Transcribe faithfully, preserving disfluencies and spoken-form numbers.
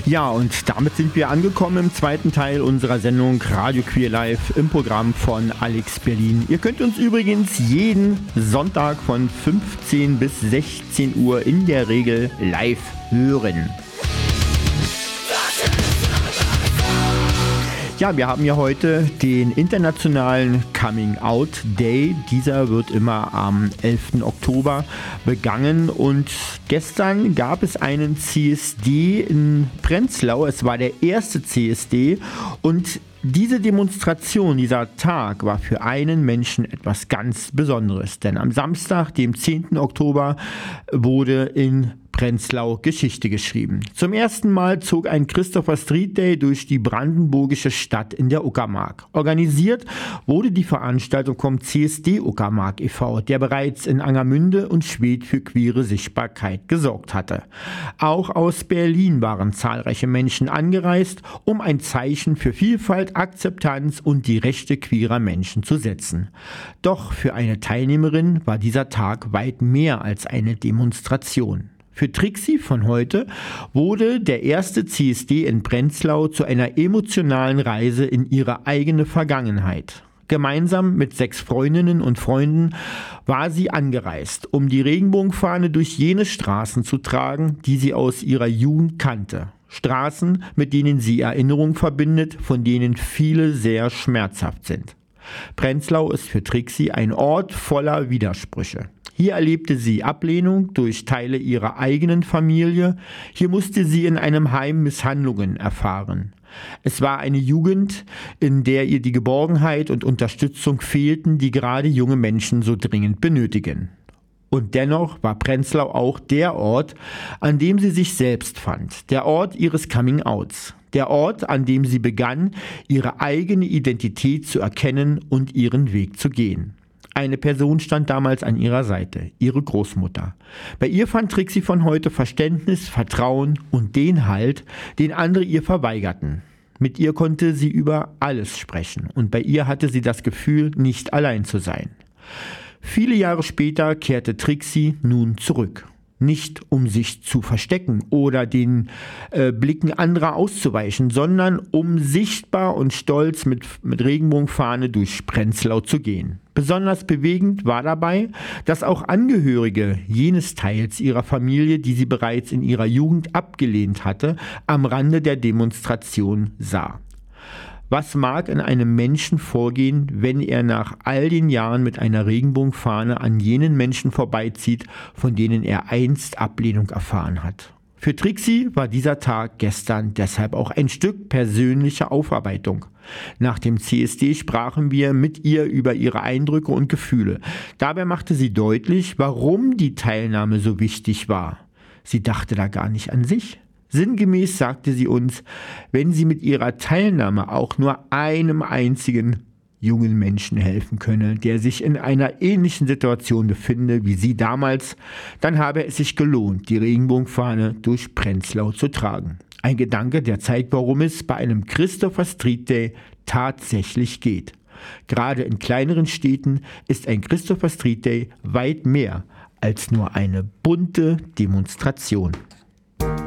Ja, und damit sind wir angekommen im zweiten Teil unserer Sendung Radio Queer Live im Programm von Alex Berlin. Ihr könnt uns übrigens jeden Sonntag von fünfzehn bis sechzehn Uhr in der Regel live hören. Ja, wir haben ja heute den internationalen Coming Out Day. Dieser wird immer am elften Oktober begangen und gestern gab es einen C S D in Prenzlau. Es war der erste C S D und diese Demonstration, dieser Tag war für einen Menschen etwas ganz Besonderes, denn am Samstag, dem zehnten Oktober, wurde in Prenzlau Geschichte geschrieben. Zum ersten Mal zog ein Christopher Street Day durch die brandenburgische Stadt in der Uckermark. Organisiert wurde die Veranstaltung vom C S D Uckermark e V, der bereits in Angermünde und Schwedt für queere Sichtbarkeit gesorgt hatte. Auch aus Berlin waren zahlreiche Menschen angereist, um ein Zeichen für Vielfalt, Akzeptanz und die Rechte queerer Menschen zu setzen. Doch für eine Teilnehmerin war dieser Tag weit mehr als eine Demonstration. Für Trixie von heute wurde der erste C S D in Prenzlau zu einer emotionalen Reise in ihre eigene Vergangenheit. Gemeinsam mit sechs Freundinnen und Freunden war sie angereist, um die Regenbogenfahne durch jene Straßen zu tragen, die sie aus ihrer Jugend kannte. Straßen, mit denen sie Erinnerungen verbindet, von denen viele sehr schmerzhaft sind. Prenzlau ist für Trixie ein Ort voller Widersprüche. Hier erlebte sie Ablehnung durch Teile ihrer eigenen Familie. Hier musste sie in einem Heim Misshandlungen erfahren. Es war eine Jugend, in der ihr die Geborgenheit und Unterstützung fehlten, die gerade junge Menschen so dringend benötigen. Und dennoch war Prenzlau auch der Ort, an dem sie sich selbst fand, der Ort ihres Coming-Outs, der Ort, an dem sie begann, ihre eigene Identität zu erkennen und ihren Weg zu gehen. Eine Person stand damals an ihrer Seite, ihre Großmutter. Bei ihr fand Trixie von heute Verständnis, Vertrauen und den Halt, den andere ihr verweigerten. Mit ihr konnte sie über alles sprechen und bei ihr hatte sie das Gefühl, nicht allein zu sein. Viele Jahre später kehrte Trixie nun zurück. Nicht um sich zu verstecken oder den äh, Blicken anderer auszuweichen, sondern um sichtbar und stolz mit, mit Regenbogenfahne durch Prenzlau zu gehen. Besonders bewegend war dabei, dass auch Angehörige jenes Teils ihrer Familie, die sie bereits in ihrer Jugend abgelehnt hatte, am Rande der Demonstration sah. Was mag in einem Menschen vorgehen, wenn er nach all den Jahren mit einer Regenbogenfahne an jenen Menschen vorbeizieht, von denen er einst Ablehnung erfahren hat? Für Trixie war dieser Tag gestern deshalb auch ein Stück persönliche Aufarbeitung. Nach dem C S D sprachen wir mit ihr über ihre Eindrücke und Gefühle. Dabei machte sie deutlich, warum die Teilnahme so wichtig war. Sie dachte da gar nicht an sich. Sinngemäß sagte sie uns, wenn sie mit ihrer Teilnahme auch nur einem einzigen jungen Menschen helfen könne, der sich in einer ähnlichen Situation befinde wie sie damals, dann habe es sich gelohnt, die Regenbogenfahne durch Prenzlau zu tragen. Ein Gedanke, der zeigt, warum es bei einem Christopher Street Day tatsächlich geht. Gerade in kleineren Städten ist ein Christopher Street Day weit mehr als nur eine bunte Demonstration.